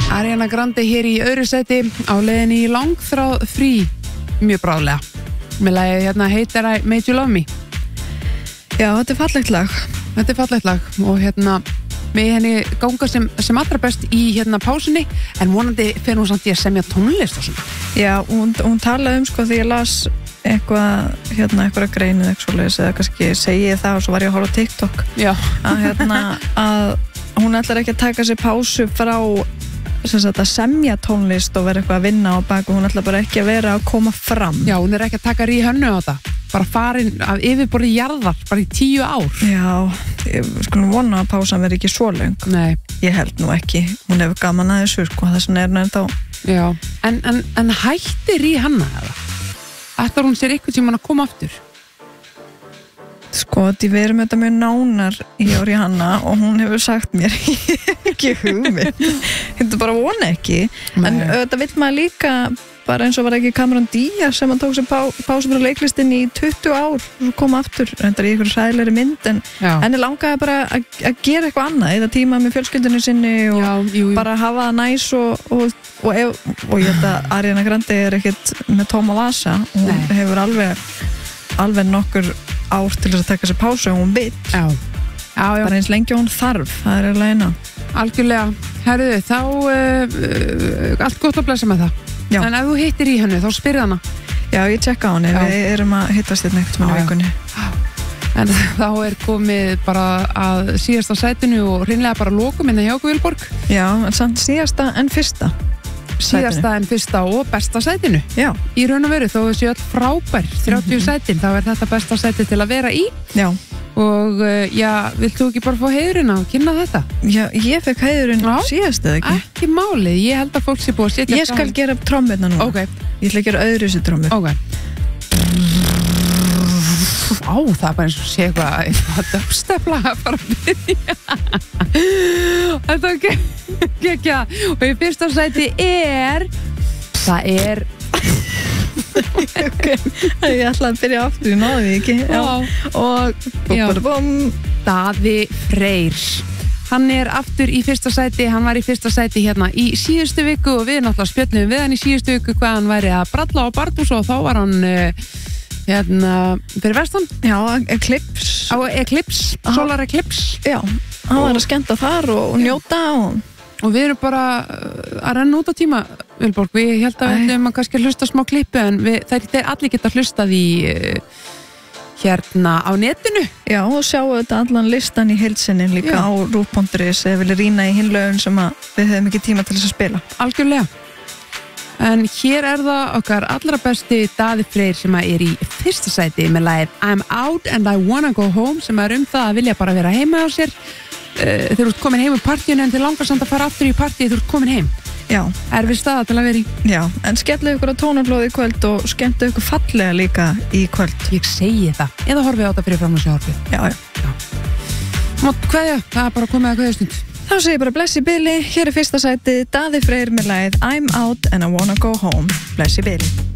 Ariana Grande hér í öðru sæti á leiðinni í langþráð frí mjög bráðlega. Með lagið hérna heitir I Made You Love Me. Já, þetta fallegt lag. Þetta fallegt lag og hérna með henni ganga sem allra best í hérna pásunni en vonandi fer hún samt í að semja tónlist og svona. Já, hún talaði sko því ég las eitthvað eitthvað greinu eða kannski segi ég það og svo var ég að horfa á TikTok. Já. Að hún ætlar ekki að taka sér pásu frá að semja tónlist og vera eitthvað að vinna á bak og hún ætlar bara ekki að vera að koma fram. Já, hún ekki að taka hönnu á það. Bara farin af yfirborði jarðar bara í 10 ár. Já, ég skulum vona að pásan veri ekki svo löng. Nei. Ég held nú ekki. Hún hefur gaman að þessu sko, þess vegna hún þá. Já, en hættir í hana eða? Ætlar hún sér eitthvað tímann að koma aftur? Sko, við erum þetta mjög nánar í ári hana og hún hefur sagt mér ekki hugmynd. Þetta bara vona ekki. Nei. En þetta vill maður líka bara eins og var ekki Cameron Diaz sem hann tók sér pásu frá leiklistin í 20 ár og svo kom aftur, reyndar í einhverju hræðilegri mynd en henni langaði bara að gera eitthvað annað, eða tíma með fjölskyldunni sinni og bara hafa það næs og ég held að Ariana Grande ekkert með tóma vasa, hún hefur alveg nokkur ár til þess að taka sér pásu og hún vill. Já. Bara eins lengi hún þarf, það eiginlega eina. Algjörlega, herðu, þá allt gott að blessa með það. Já. En ef þú hittir í henni, þá spyrð hana. Já, ég tjekka á henni, við erum að hittast hérna ekkert með vikunni. En þá komið bara að síðasta sætinu og hreinlega bara lokum hérna hjá Vilborg. Já, en samt síðasta en fyrsta. Síðasta en fyrsta og besta sætinu. Já. Í raun og veru, þó þessi öll frábær 30 sætin, þá þetta besta sæti til að vera í. Já. Og vilt þú ekki bara fá heiðurinn að kynna þetta? Já, ég fekk heiðurinn síðast eða ekki? Ekki málið, ég held að fólk sé búið að setja. Ég skal gera trommurna nú. Ok. Ég ætla að gera öðru þessi trommur. Ok. Það er bara eins og sé eitthvað dubstepla að fara að byrja. Þetta ekki. Og í fyrsta sæti það er Okay. Ég ætla að byrja aftur, ég náði ekki. Og Daði Freyr, hann aftur í fyrsta sæti. Hann var í fyrsta sæti hérna í síðustu viku og við náttúrulega spjöllum við hann í síðustu viku hvað hann væri að bralla á Bardús og þá var hann hérna fyrir vestan. Já, Eclipse, Solar Eclipse. Já, hann var að skemmta þar og njóta og við erum bara að renna út á tíma, Vilborg. Við held að við ætlum að kannski hlusta smá klippu en þeir allir geta hlustað í hérna á netinu. Já, og sjáu þetta allan listan í heilsinni líka á rúf.is eða vilja rýna í hinlögun sem við hefum ekki tíma til þess að spila. Algjörlega. En hér það okkar allra besti Daði Freyr sem í fyrsta sæti með lagið I'm Out and I Wanna Go Home sem það að vilja bara vera heima á sér. Þeir eru komin heim úr partíinu en þeir langar samt að fara aftur í partíu þeir eru komin heim. Já. Erfið staða til að vera í. Já, en skellið ykkur á tónarflóði í kvöld og skemmtu ykkur fallega líka í kvöld. Ég segi það. Eða horfið á þetta fyrir fram og sjónvarpið. Já. Mátt kveðja, það bara komið að kveðjastund. Þá segi ég bara bless í bili. Hér fyrsta sæti Daði Freyr með lagið I'm Out and I Wanna Go Home. Bless í bili.